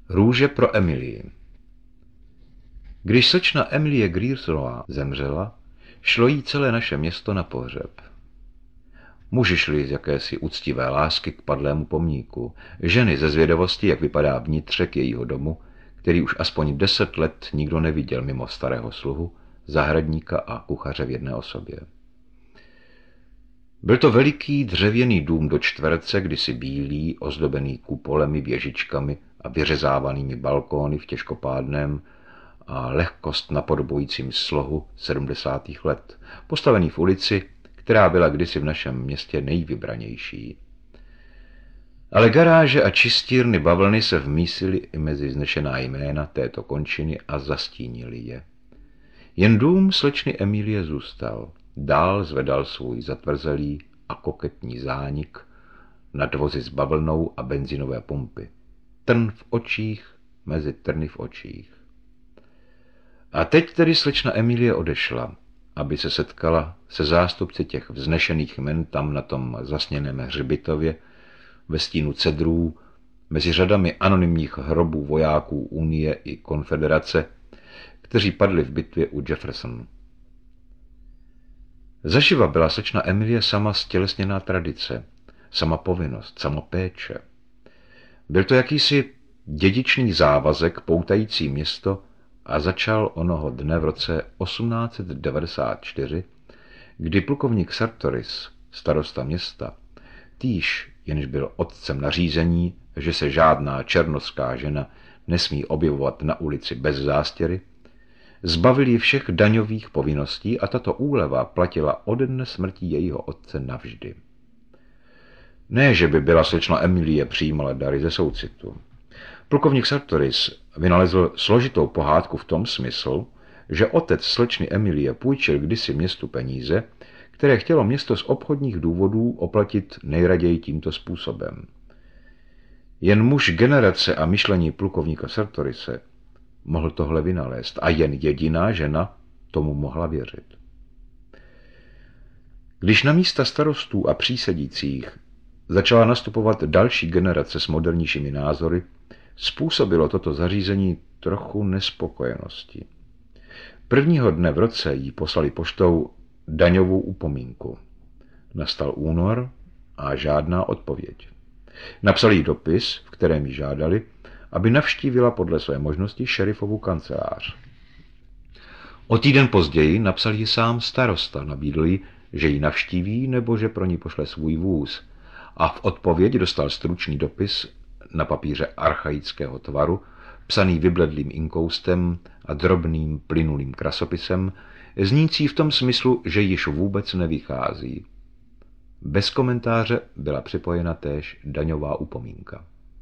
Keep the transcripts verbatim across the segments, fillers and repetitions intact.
Růže pro Emilii. Když slečna Emilie Griersová zemřela, šlo jí celé naše město na pohřeb. Muži šli z jakési úctivé lásky k padlému pomníku, ženy ze zvědavosti, jak vypadá vnitřek jejího domu, který už aspoň deset let nikdo neviděl mimo starého sluhu, zahradníka a kuchaře v jedné osobě. Byl to veliký dřevěný dům do čtverce, kdysi bílý, ozdobený kupolemi, věžičkami a vyřezávanými balkóny v těžkopádném a lehkost napodobujícím slohu sedmdesátých let, postavený v ulici, která byla kdysi v našem městě nejvybranější. Ale garáže a čistírny bavlny se vmísily i mezi vznešená jména této končiny a zastínili je. Jen dům slečny Emilie zůstal. Dál zvedal svůj zatvrzelý a koketní zánik nad vozy s bavlnou a benzinové pumpy. Trn v očích mezi trny v očích. A teď tedy slečna Emilie odešla, aby se setkala se zástupci těch vznešených jmen tam na tom zasněném hřbitově, ve stínu cedrů, mezi řadami anonymních hrobů vojáků Unie i Konfederace, kteří padli v bitvě u Jeffersonu. Zaživa byla slečna Emilie sama stělesněná tradice, sama povinnost, sama péče. Byl to jakýsi dědičný závazek poutající město a začal onoho dne v roce osmnáct set devadesát čtyři, kdy plukovník Sartoris, starosta města, týž, jenž byl otcem nařízení, že se žádná černošská žena nesmí objevovat na ulici bez zástěry, zbavil ji všech daňových povinností a tato úleva platila ode dne smrti jejího otce navždy. Ne, že by byla slečna Emilie přijímala dary ze soucitu. Plukovník Sartoris vynalezl složitou pohádku v tom smyslu, že otec slečny Emilie půjčil kdysi městu peníze, které chtělo město z obchodních důvodů oplatit nejraději tímto způsobem. Jen muž generace a myšlení plukovníka Sartorise mohl tohle vynalézt a jen jediná žena tomu mohla věřit. Když na místa starostů a přísedících začala nastupovat další generace s modernějšími názory, způsobilo toto zařízení trochu nespokojenosti. Prvního dne v roce jí poslali poštou daňovou upomínku. Nastal únor a žádná odpověď. Napsali jí dopis, v kterém jí žádali, aby navštívila podle své možnosti šerifovu kancelář. O týden později napsal jí sám starosta, nabídl jí, že ji navštíví nebo že pro ní pošle svůj vůz, a v odpověď dostal stručný dopis na papíře archaického tvaru, psaný vybledlým inkoustem a drobným plynulým krasopisem, znící v tom smyslu, že již vůbec nevychází. Bez komentáře byla připojena též daňová upomínka.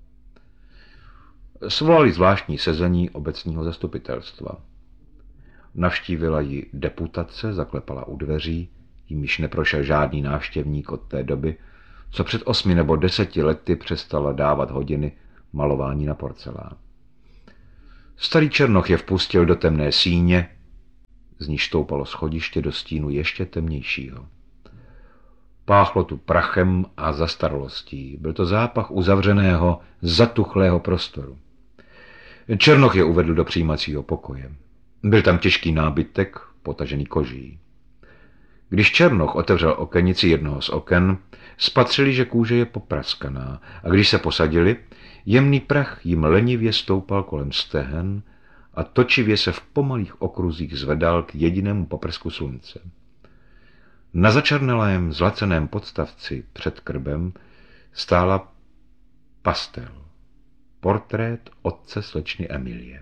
Svolali zvláštní sezení obecního zastupitelstva. Navštívila ji deputace, zaklepala u dveří, jimž neprošel žádný návštěvník od té doby, co před osmi nebo deseti lety přestala dávat hodiny malování na porcelán. Starý černoch je vpustil do temné síně, z níž stoupalo schodiště do stínu ještě temnějšího. Páchlo tu prachem a zastaralostí. Byl to zápach uzavřeného, zatuchlého prostoru. Černoch je uvedl do přijímacího pokoje. Byl tam těžký nábytek, potažený koží. Když Černoch otevřel okenici jednoho z oken, spatřili, že kůže je popraskaná, a když se posadili, jemný prach jim lenivě stoupal kolem stehen a točivě se v pomalých okruzích zvedal k jedinému paprsku slunce. Na začernalém zlaceném podstavci před krbem stála pastel, portrét otce slečny Emilie.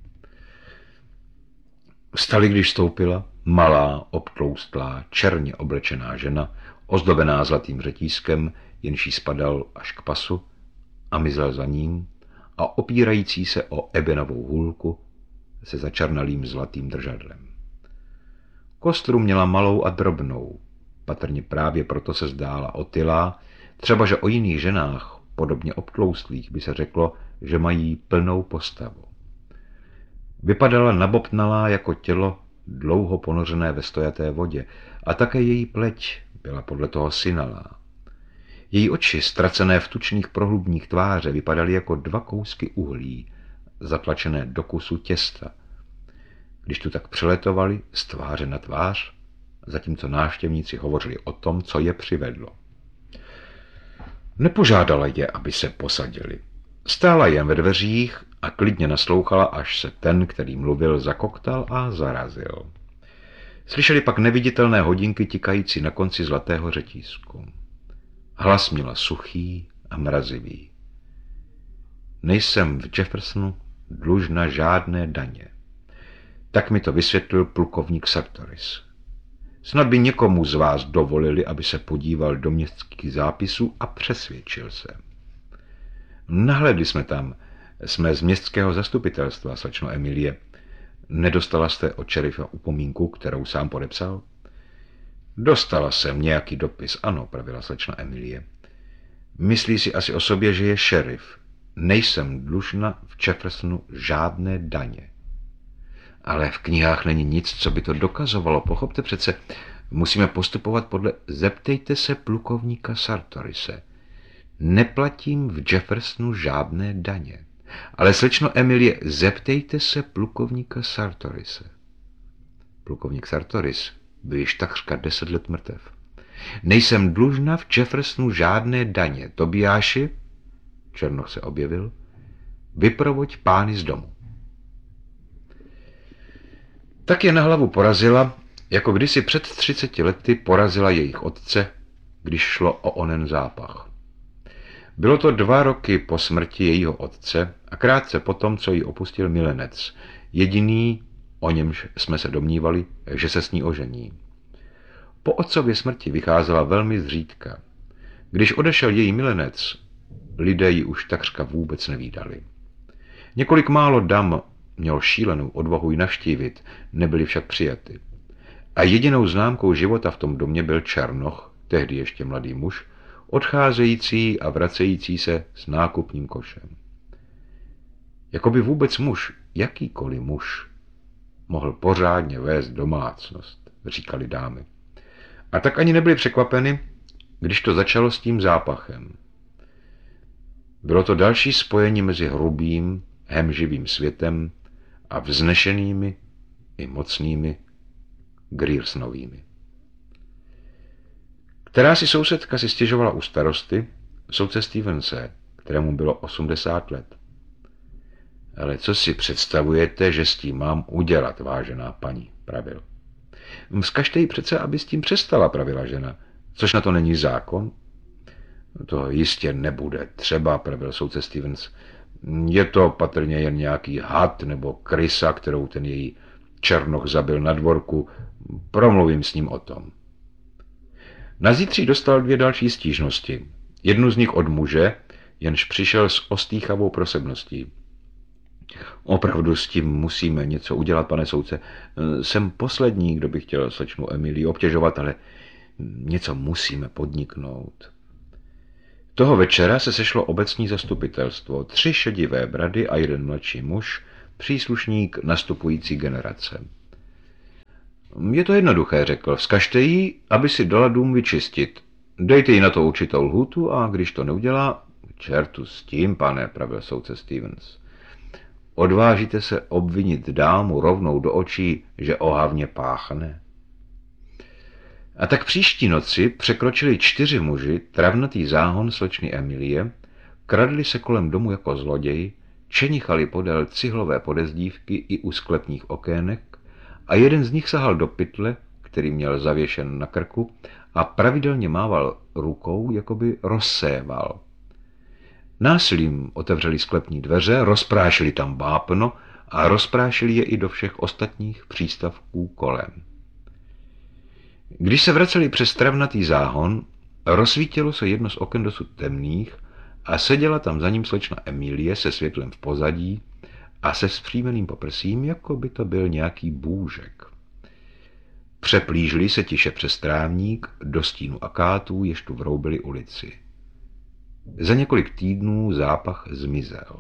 Vstali, když stoupila, malá, obtloustlá, černě oblečená žena, ozdobená zlatým řetízkem, jenž jí spadal až k pasu, a mizel za ním, a opírající se o ebenovou hůlku se začernalým zlatým držadlem. Kostru měla malou a drobnou, patrně právě proto se zdála otylá, třeba že o jiných ženách, podobně obtloustlých, by se řeklo, že mají plnou postavu. Vypadala nabobtnalá jako tělo dlouho ponořené ve stojaté vodě a také její pleť byla podle toho synalá. Její oči, ztracené v tučných prohlubních tváře, vypadaly jako dva kousky uhlí zatlačené do kusu těsta, když tu tak přeletovali z tváře na tvář, zatímco návštěvníci hovořili o tom, co je přivedlo. Nepožádala je, aby se posadili. Stála jen ve dveřích a klidně naslouchala, až se ten, který mluvil, zakoktal a zarazil. Slyšeli pak neviditelné hodinky tikající na konci zlatého řetízku. Hlas měla suchý a mrazivý. Nejsem v Jeffersonu dlužna žádné daně. Tak mi to vysvětlil plukovník Sartoris. Snad by někomu z vás dovolili, aby se podíval do městských zápisů a přesvědčil se. Nahlédli jsme tam. Jsme z městského zastupitelstva, slečno Emilie. Nedostala jste od šerifa upomínku, kterou sám podepsal? Dostala jsem nějaký dopis, ano, pravila slečna Emilie. Myslí si asi o sobě, že je šerif. Nejsem dlužna v Jeffersonu žádné daně. Ale v knihách není nic, co by to dokazovalo. Pochopte přece, musíme postupovat podle... Zeptejte se plukovníka Sartorise. Neplatím v Jeffersonu žádné daně. Ale slečno Emilie, zeptejte se plukovníka Sartorise. Plukovník Sartoris byl již takřka deset let mrtev. Nejsem dlužna v Jeffersonu žádné daně. Tobiáši, Černoch se objevil, vyprovoď pány z domu. Tak je na hlavu porazila, jako kdysi před třiceti lety porazila jejich otce, když šlo o onen zápach. Bylo to dva roky po smrti jejího otce a krátce potom, co ji opustil milenec, jediný, o němž jsme se domnívali, že se s ní ožení. Po otcově smrti vycházela velmi zřídka. Když odešel její milenec, lidé ji už takřka vůbec nevídali. Několik málo dam měl šílenou odvahu ji navštívit, nebyli však přijaty. A jedinou známkou života v tom domě byl Černoch, tehdy ještě mladý muž, odcházející a vracející se s nákupním košem. Jakoby vůbec muž, jakýkoliv muž, mohl pořádně vést domácnost, říkali dámy. A tak ani nebyli překvapeny, když to začalo s tím zápachem. Bylo to další spojení mezi hrubým, hemživým světem a vznešenými i mocnými Griersonovými. Která si sousedka si stěžovala u starosty, soudce Stevense, kterému bylo osmdesát let. Ale co si představujete, že s tím mám udělat, vážená paní, pravil. Vzkažte jí přece, aby s tím přestala, pravila žena. Což na to není zákon? To jistě nebude třeba, pravil soudce Stevens. Je to patrně jen nějaký had nebo krysa, kterou ten její Černoch zabil na dvorku. Promluvím s ním o tom. Na zítří dostal dvě další stížnosti. Jednu z nich od muže, jenž přišel s ostýchavou prosebností. Opravdu s tím musíme něco udělat, pane soudce. Jsem poslední, kdo by chtěl slečnu Emilii obtěžovat, ale něco musíme podniknout. Toho večera se sešlo obecní zastupitelstvo, tři šedivé brady a jeden mladší muž, příslušník nastupující generace. Je to jednoduché, řekl. Vzkažte jí, aby si dala dům vyčistit. Dejte jí na to určitou lhůtu a když to neudělá, čertu s tím, pane, pravil soudce Stevens. Odvážíte se obvinit dámu rovnou do očí, že ohavně páchne? A tak příští noci překročili čtyři muži travnatý záhon slečny Emilie, kradli se kolem domu jako zloději, čenichali podél cihlové podezdívky i u sklepních okének a jeden z nich sahal do pytle, který měl zavěšen na krku a pravidelně mával rukou, jako by rozséval. Násilím otevřeli sklepní dveře, rozprášili tam vápno a rozprášili je i do všech ostatních přístavků kolem. Když se vraceli přes travnatý záhon, rozsvítilo se jedno z oken dosud temných a seděla tam za ním slečna Emilie se světlem v pozadí a se vzpřímeným poprsím, jako by to byl nějaký bůžek. Přeplížili se tiše přes trávník do stínu akátů, jež tu vroubili ulici. Za několik týdnů zápach zmizel.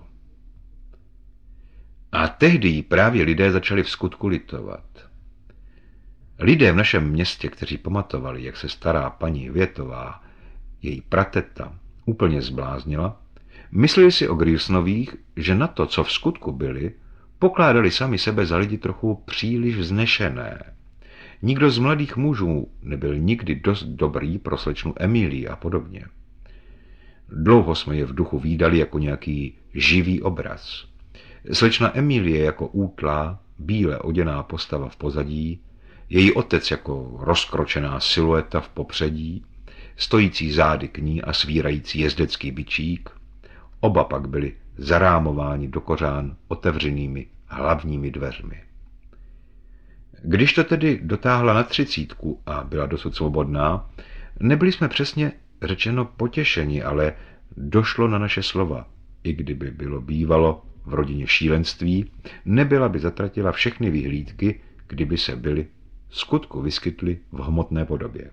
A tehdy právě lidé začali v skutku litovat. Lidé v našem městě, kteří pamatovali, jak se stará paní Hvětová, její prateta, úplně zbláznila, Mysleli si o Griersonových, že na to, co v skutku byli, pokládali sami sebe za lidi trochu příliš vznešené. Nikdo z mladých mužů nebyl nikdy dost dobrý pro slečnu Emilii a podobně. Dlouho jsme je v duchu vídali jako nějaký živý obraz. Slečna Emilie jako útlá, bíle oděná postava v pozadí, její otec jako rozkročená silueta v popředí, stojící zády k ní a svírající jezdecký bičík, oba pak byli zarámováni do kořán otevřenými hlavními dveřmi. Když to tedy dotáhla na třicítku a byla dosud svobodná, nebyli jsme přesně řečeno potěšeni, ale došlo na naše slova. I kdyby bylo bývalo v rodině šílenství, nebyla by zatratila všechny vyhlídky, kdyby se byly skutku vyskytly v hmotné podobě.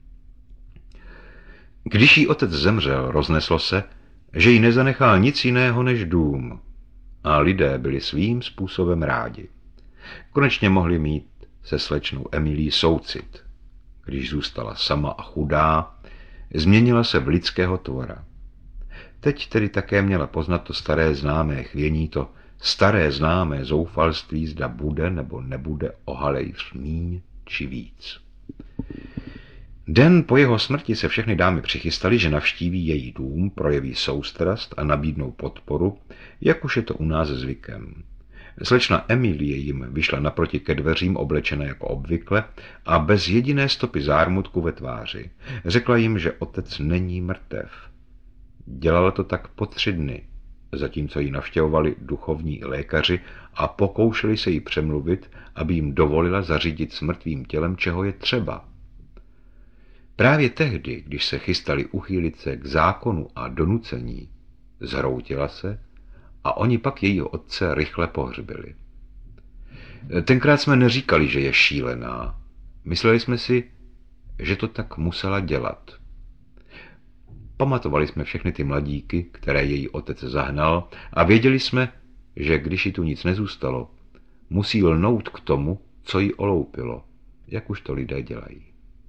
Když jí otec zemřel, rozneslo se, že jí nezanechal nic jiného než dům a lidé byli svým způsobem rádi. Konečně mohli mít se slečnou Emilí soucit. Když zůstala sama a chudá, změnila se v lidského tvora. Teď tedy také měla poznat to staré známé chvění, to staré známé zoufalství, zda bude nebo nebude ohalejř míň či víc. Den po jeho smrti se všechny dámy přichystali, že navštíví její dům, projeví soustrast a nabídnou podporu, jak už je to u nás zvykem. Slečna Emilie jim vyšla naproti ke dveřím oblečena jako obvykle a bez jediné stopy zármutku ve tváři. Řekla jim, že otec není mrtev. Dělala to tak po tři dny, zatímco ji navštěvovali duchovní lékaři a pokoušeli se jí přemluvit, aby jim dovolila zařídit s mrtvým tělem, čeho je třeba. Právě tehdy, když se chystali uchýlit se k zákonu a donucení, zhroutila se a oni pak jejího otce rychle pohřbili. Tenkrát jsme neříkali, že je šílená. Mysleli jsme si, že to tak musela dělat. Pamatovali jsme všechny ty mladíky, které její otec zahnal, a věděli jsme, že když jí tu nic nezůstalo, musí lnout k tomu, co jí oloupilo, jak už to lidé dělají.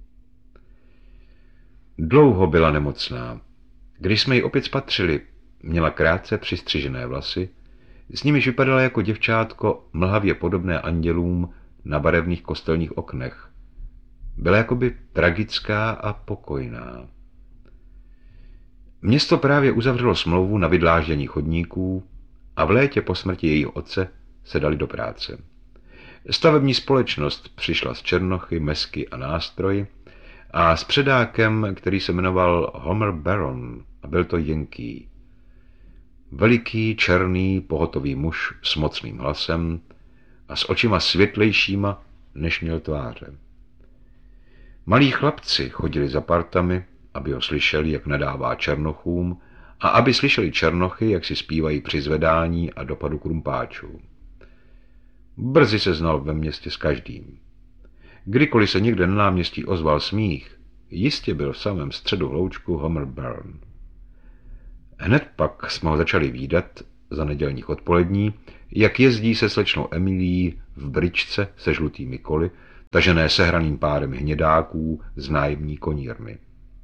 Dlouho byla nemocná. Když jsme ji opět spatřili, měla krátce přistřižené vlasy, s nimiž vypadala jako děvčátko mlhavě podobné andělům na barevných kostelních oknech. Byla jakoby tragická a pokojná. Město právě uzavřelo smlouvu na vydláždění chodníků a v létě po smrti jejího otce se dali do práce. Stavební společnost přišla z černochy, mesky a nástroji a s předákem, který se jmenoval Homer Baron, a byl to Yankee. Veliký, černý, pohotový muž s mocným hlasem a s očima světlejšíma, než měl tváře. Malí chlapci chodili za partami, aby ho slyšeli, jak nadává černochům, a aby slyšeli černochy, jak si zpívají při zvedání a dopadu krumpáčů. Brzy se znal ve městě s každým. Kdykoliv se někde na náměstí ozval smích, jistě byl v samém středu hloučku Homer Baron. Hned pak jsme ho začali vídat za nedělních odpolední, jak jezdí se slečnou Emilií v bryčce se žlutými koly, tažené sehraným párem hnědáků z nájemní konírny.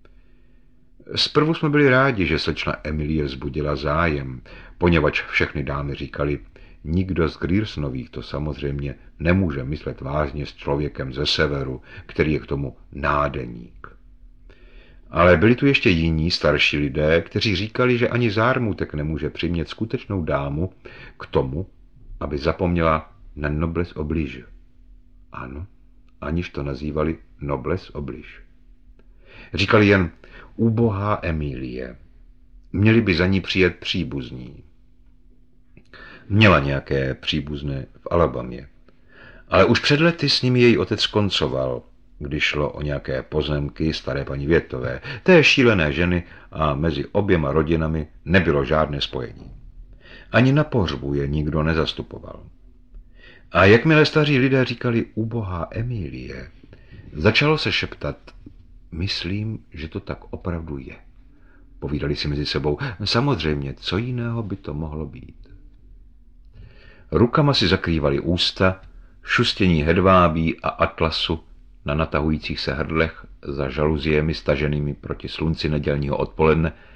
Zprvu jsme byli rádi, že slečna Emilie vzbudila zájem, poněvadž všechny dámy říkali, nikdo z Griersonových to samozřejmě nemůže myslet vážně s člověkem ze severu, který je k tomu nádeník. Ale byli tu ještě jiní starší lidé, kteří říkali, že ani zármutek nemůže přimět skutečnou dámu k tomu, aby zapomněla na noblesse oblige. Ano, aniž to nazývali noblesse oblige. Říkali jen ubohá Emilie. Měli by za ní přijet příbuzní. Měla nějaké příbuzné v Alabamě. Ale už před lety s nimi její otec koncoval, když šlo o nějaké pozemky staré paní Větové, té šílené ženy, a mezi oběma rodinami nebylo žádné spojení. Ani na pohřbu je nikdo nezastupoval. A jakmile staří lidé říkali ubohá Emilie, začalo se šeptat, myslím, že to tak opravdu je. Povídali si mezi sebou, samozřejmě, co jiného by to mohlo být. Rukama si zakrývali ústa, šustění hedvábí a atlasu na natahujících se hrdlech za žaluziemi staženými proti slunci nedělního odpoledne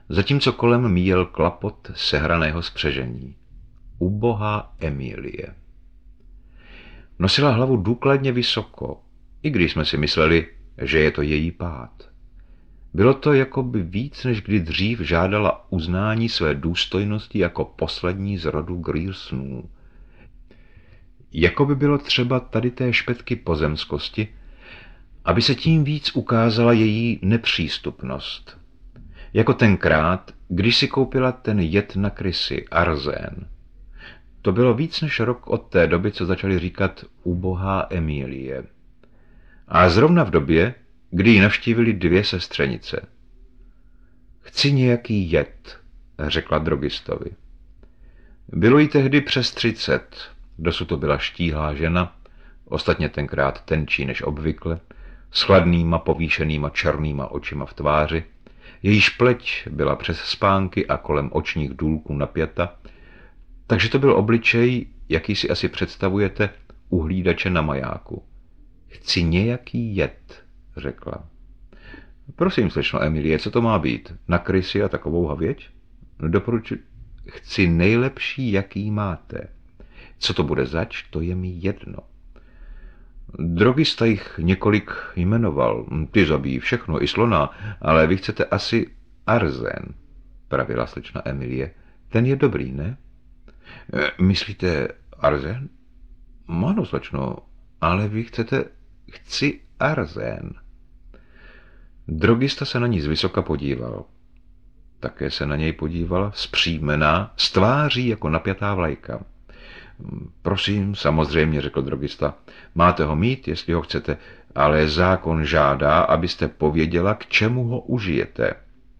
zatímco kolem míjel klapot sehraného spřežení. Ubohá Emilie. Nosila hlavu důkladně vysoko, i když jsme si mysleli, že je to její pád. Bylo to, jako by víc než kdy dřív žádala uznání své důstojnosti jako poslední z rodu Griersonů. Jako by bylo třeba tady té špetky pozemskosti, aby se tím víc ukázala její nepřístupnost. Jako tenkrát, když si koupila ten jed na krysy, arzén. To bylo víc než rok od té doby, co začali říkat ubohá Emilie. A zrovna v době, kdy ji navštívili dvě sestřenice. Chci nějaký jed, řekla drogistovi. Bylo jí tehdy přes třicet, dosud to byla štíhlá žena, ostatně tenkrát tenčí než obvykle, s chladnýma povýšenýma černýma očima v tváři. Jejíž pleť byla přes spánky a kolem očních důlků napjata, takže to byl obličej, jaký si asi představujete u hlídače na majáku. Chci nějaký jed, řekla. Prosím, slečno Emilie, co to má být? Na krysy a takovou havěť? Doporučuji. Chci nejlepší, jaký máte. Co to bude zač, to je mi jedno. Drogista jich několik jmenoval. Ty zabíjí všechno, i slona, ale vy chcete asi arzén, pravila slečna Emilie. Ten je dobrý, ne? Myslíte arzén? Ano, slečno, ale vy chcete... Chci arzén. Drogista se na ní zvysoka podíval. Také se na něj podívala, vzpřímená, s tváří jako napjatá vlajka. Prosím, samozřejmě, řekl drogista, máte ho mít, jestli ho chcete, ale zákon žádá, abyste pověděla, k čemu ho užijete.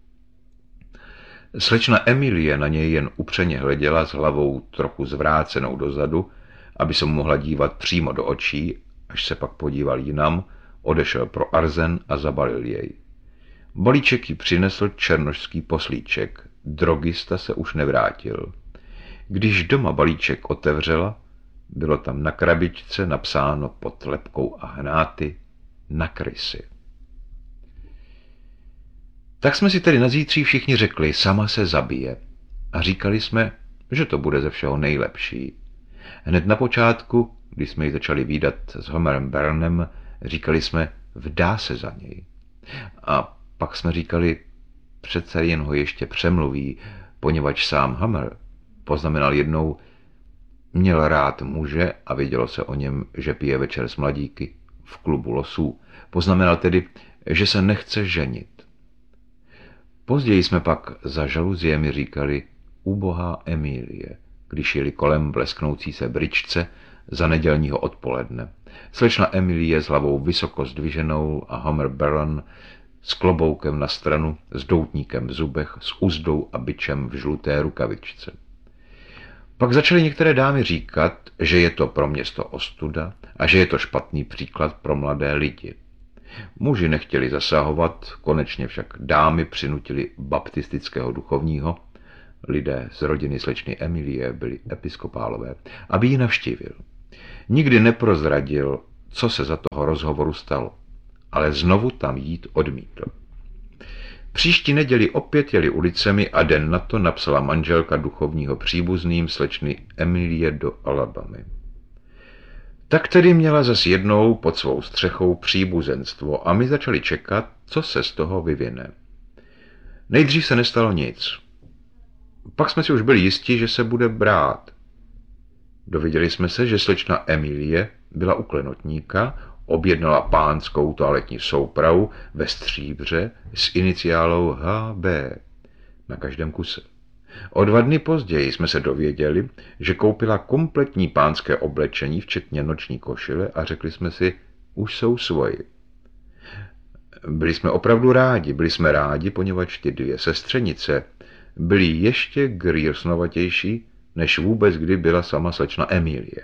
Slečna Emilie na něj jen upřeně hleděla s hlavou trochu zvrácenou dozadu, aby se mu mohla dívat přímo do očí, až se pak podíval jinam, odešel pro arzen a zabalil jej. Balíček jí přinesl černošský poslíček, drogista se už nevrátil. Když doma balíček otevřela, bylo tam na krabičce napsáno pod lepkou a hnáty na krysy. Tak jsme si tedy na zítří všichni řekli, sama se zabije. A říkali jsme, že to bude ze všeho nejlepší. Hned na počátku, když jsme ji začali vídat s Homerem Burnem, říkali jsme, vdá se za něj. A pak jsme říkali, přece jen ho ještě přemluví, poněvadž sám Homer poznamenal jednou, měl rád muže a vědělo se o něm, že pije večer s mladíky v klubu losů. Poznamenal tedy, že se nechce ženit. Později jsme pak za žaluziemi říkali ubohá Emilie, když jeli kolem blesknoucí se bryczce za nedělního odpoledne. Slečna Emilie s hlavou vysoko zdviženou a Homer Burn s kloboukem na stranu, s doutníkem v zubech, s uzdou a bičem v žluté rukavičce. Pak začaly některé dámy říkat, že je to pro město ostuda a že je to špatný příklad pro mladé lidi. Muži nechtěli zasahovat, konečně však dámy přinutili baptistického duchovního, lidé z rodiny slečny Emilie byli episkopálové, aby ji navštívil. Nikdy neprozradil, co se za toho rozhovoru stalo, ale znovu tam jít odmítl. Příští neděli opět jeli ulicemi a den na to napsala manželka duchovního příbuzným slečny Emilie do Alabamy. Tak tedy měla zas jednou pod svou střechou příbuzenstvo a my začali čekat, co se z toho vyvine. Nejdřív se nestalo nic. Pak jsme si už byli jistí, že se bude brát. Dověděli jsme se, že slečna Emilie byla u klenotníka, objednala pánskou toaletní soupravu ve stříbře s iniciálou H B na každém kuse. O dva dny později jsme se dověděli, že koupila kompletní pánské oblečení, včetně noční košile, a řekli jsme si, už jsou svoji. Byli jsme opravdu rádi, byli jsme rádi, poněvadž ty dvě sestřenice byly ještě Griersonovatější, než vůbec kdy byla sama slečna Emilie.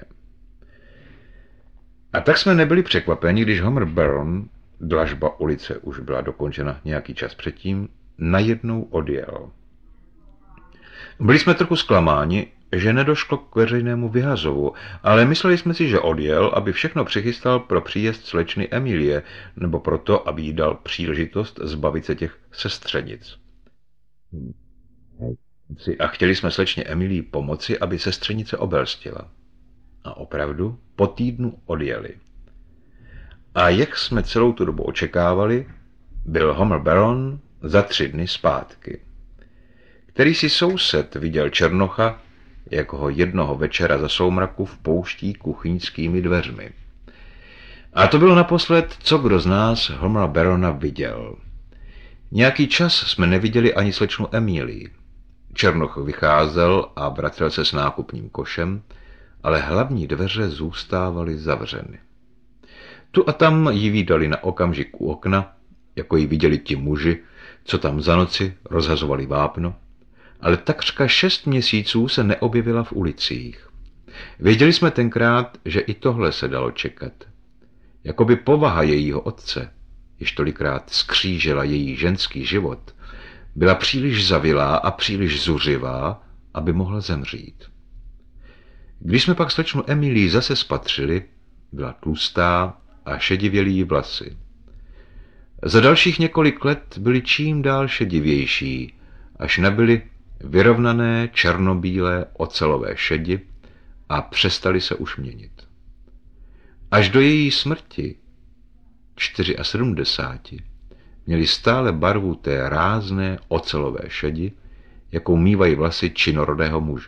A tak jsme nebyli překvapeni, když Homer Burn, dlažba ulice už byla dokončena nějaký čas předtím, najednou odjel. Byli jsme trochu zklamáni, že nedošlo k veřejnému vyhazovu, ale mysleli jsme si, že odjel, aby všechno přichystal pro příjezd slečny Emilie, nebo proto, aby jí dal příležitost zbavit se těch sestřenic. A chtěli jsme slečně Emilii pomoci, aby sestřenice obelstila. A opravdu po týdnu odjeli. A jak jsme celou tu dobu očekávali, byl Homer Baron za tři dny zpátky. Který si soused viděl Černocha, jak ho jednoho večera za soumraku vpouští kuchyňskými dveřmi. A to bylo naposled, co kdo z nás Homera Barona viděl. Nějaký čas jsme neviděli ani slečnu Emílii. Černoch vycházel a vracel se s nákupním košem, ale hlavní dveře zůstávaly zavřeny. Tu a tam ji vídali na okamžik u okna, jako ji viděli ti muži, co tam za noci rozhazovali vápno, ale takřka šest měsíců se neobjevila v ulicích. Věděli jsme tenkrát, že i tohle se dalo čekat. Jakoby povaha jejího otce, jež tolikrát skřížila její ženský život, byla příliš zavilá a příliš zuřivá, aby mohla zemřít. Když jsme pak slečnu Emilii zase spatřili, byla tlustá a šedivěly jí vlasy. Za dalších několik let byly čím dál šedivější, až nabyly vyrovnané černobílé ocelové šedi a přestaly se už měnit. Až do její smrti, sedmdesáti čtyři, měly stále barvu té rázné ocelové šedi, jakou mívají vlasy činorodého muže.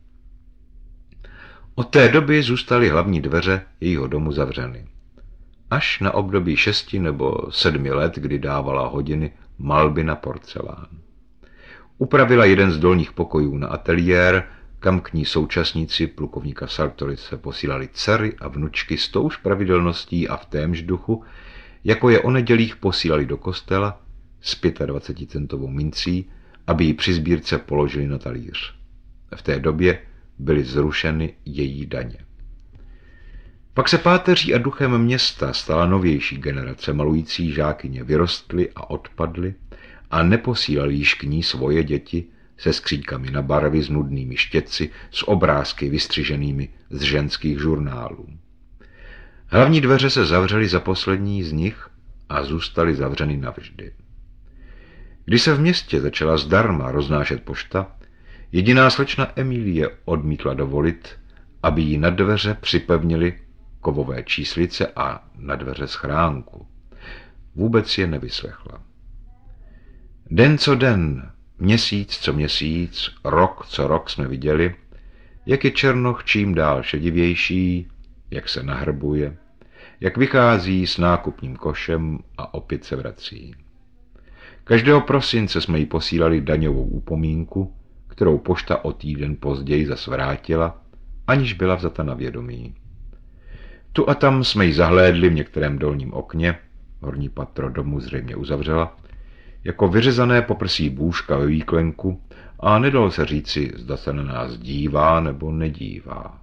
Od té doby zůstaly hlavní dveře jejího domu zavřeny. Až na období šesti nebo sedmi let, kdy dávala hodiny malby na porcelán. Upravila jeden z dolních pokojů na ateliér, kam k ní současníci plukovníka Sartorice posílali dcery a vnučky s touž pravidelností a v témž duchu, jako je o nedělích posílali do kostela s dvaceticentovou mincí, aby ji při sbírce položili na talíř. V té době byly zrušeny její daně. Pak se páteří a duchem města stala novější generace malující žákyně vyrostly a odpadly a neposílali již k ní svoje děti se skříňkami na barvy s nudnými štětci, s obrázky vystřiženými z ženských žurnálů. Hlavní dveře se zavřely za poslední z nich a zůstaly zavřeny navždy. Když se v městě začala zdarma roznášet pošta, jediná slečna Emílie odmítla dovolit, aby jí na dveře připevnili kovové číslice a na dveře schránku. Vůbec je nevyslechla. Den co den, měsíc co měsíc, rok co rok jsme viděli, jak je Černoch čím dál šedivější, jak se nahrbuje, jak vychází s nákupním košem a opět se vrací. Každého prosince jsme jí posílali daňovou upomínku, kterou pošta o týden později zas vrátila, aniž byla vzata na vědomí. Tu a tam jsme ji zahlédli v některém dolním okně, horní patro domu zřejmě uzavřela, jako vyřezané poprsí bůžka ve výklenku a nedalo se říci, zda se na nás dívá nebo nedívá.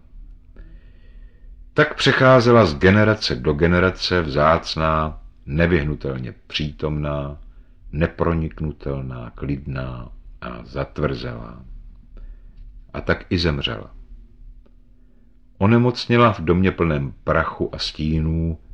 Tak přecházela z generace do generace vzácná, nevyhnutelně přítomná, neproniknutelná, klidná a zatvrzelá. A tak i zemřela. Onemocněla v domě plném prachu a stínů,